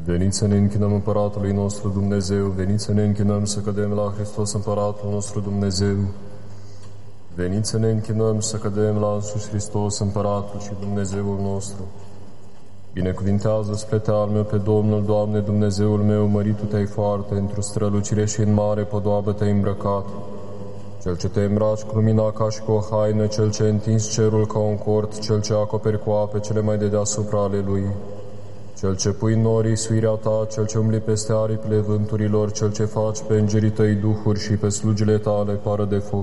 Veniți să ne închinăm Împăratului nostru Dumnezeu, veniți să ne închinăm să cădem la Hristos Împăratul nostru Dumnezeu. Veniți să ne închinăm să cădem la însuși Hristos Împăratul și Dumnezeul nostru. Binecuvintează spre al meu pe Domnul, Doamne, Dumnezeul meu, măritu te-ai foarte, într-o strălucire și în mare podoabă te-ai îmbrăcat. Cel ce te îmbraci cu lumina ca și cu o haină, cel ce întins cerul ca un cort, cel ce acoperi cu ape cele mai de deasupra ale lui. Cel ce pui norii suirea ta, cel ce umbli peste aripile vânturilor, cel ce faci pe îngerii tăi duhuri și pe slugile tale pară de foc.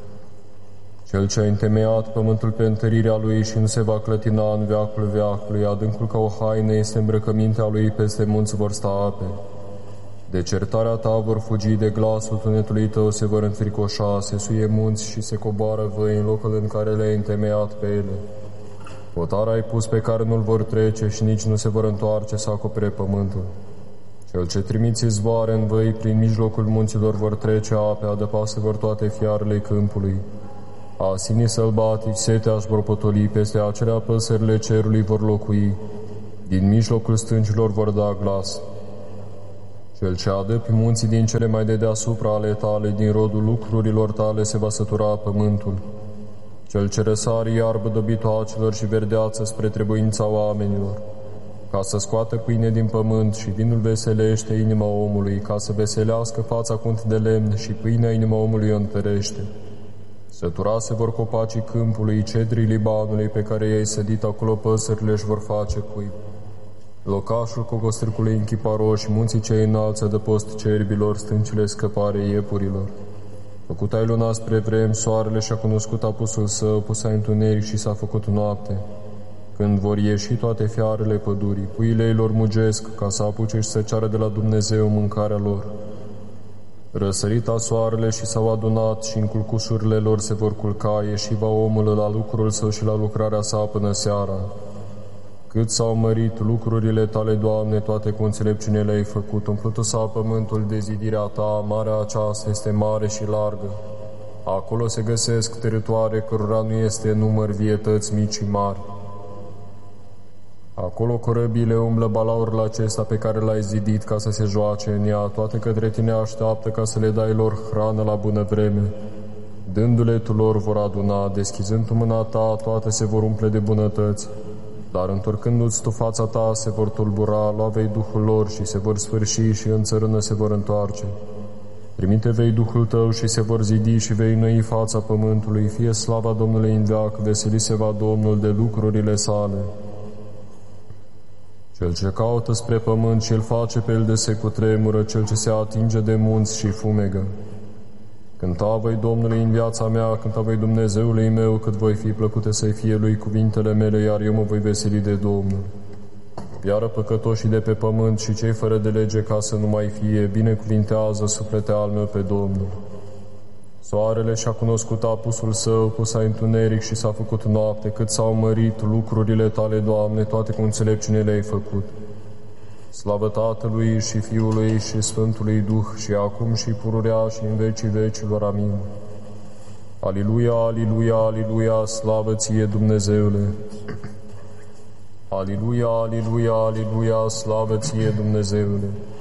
Cel ce a întemeiat pământul pe întărirea lui și nu se va clătina în veacul veacului, adâncul ca o haină este îmbrăcămintea lui, peste munți vor sta ape. De certarea ta vor fugi, de glasul tunetului tău se vor înfricoșa, se suie munți și se coboară văi în locul în care le-ai întemeiat pe ele. Hotar ai pus pe care nu-l vor trece și nici nu se vor întoarce să acopere pământul. Cel ce trimiți izvoare în văi, prin mijlocul munților vor trece ape, adăpase vor toate fiarele câmpului. Asinii sălbatici setea își vor potoli, peste acelea păsările cerului vor locui, din mijlocul stâncilor vor da glas. Cel ce adăpi munții din cele mai de deasupra ale tale, din rodul lucrurilor tale se va sătura pământul. Cel ce răsari iarbă dobitoacelor și verdeață spre trebuința oamenilor, ca să scoată pâine din pământ și vinul veselește inima omului, ca să veselească fața cu unt de lemn și pâinea inima omului o întărește. Săturase vor copacii câmpului, cedrii Libanului, pe care i-ai sădit, acolo păsările își vor face cuib. Locașul cocostrâcului în chiparoși, munții cei înalți adăpost cerbilor, stâncile scăpare iepurilor. Făcut ai luna spre vrem, soarele și-a cunoscut apusul său, pus ai întuneric și s-a făcut noapte. Când vor ieși toate fiarele pădurii, puiile ei lor mugesc, ca să apuce și să ceară de la Dumnezeu mâncarea lor. Răsărita soarele și s-au adunat și în culcușurile lor se vor culca, ieși va omul la lucrul său și la lucrarea sa până seara. Cât s-au mărit lucrurile tale, Doamne, toate cu înțelepciune le-ai făcut, umplută s-a pământul de zidirea ta, marea aceasta este mare și largă. Acolo se găsesc teritoare cărora nu este număr, vietăți mici și mari. Acolo corăbiile umblă balaurul acesta pe care l-ai zidit ca să se joace în ea, toate către tine așteaptă ca să le dai lor hrană la bună vreme. Dându-le tu lor vor aduna, deschizând tu mâna ta, toate se vor umple de bunătăți. Dar întorcându-ți tu fața ta, se vor tulbura, lua vei Duhul lor și se vor sfârși și în țărână se vor întoarce. Trimite vei Duhul tău și se vor zidi și vei înoi fața pământului, fie slava Domnului în veac, veseli se va Domnul de lucrurile sale. Cel ce caută spre pământ și îl face pe el de se cutremură, cel ce se atinge de munți și fumegă. Cânta voi Domnului în viața mea, cânta voi Dumnezeului meu, cât voi fi plăcute să-i fie lui cuvintele mele, iar eu mă voi veseli de Domnul. Iară păcătoșii de pe pământ și cei fără de lege ca să nu mai fie, binecuvintează suflete al meu pe Domnul. Soarele și-a cunoscut apusul său, pus-a întuneric și s-a făcut noapte, cât s-au mărit lucrurile tale, Doamne, toate cu înțelepciune le-ai făcut. Slavă Tatălui și Fiului și Sfântului Duh și acum și pururea și în vecii vecilor. Amin. Aliluia, aliluia, aliluia, slavă ție, Dumnezeule! Aliluia, aliluia, aliluia, slavă ție, Dumnezeule!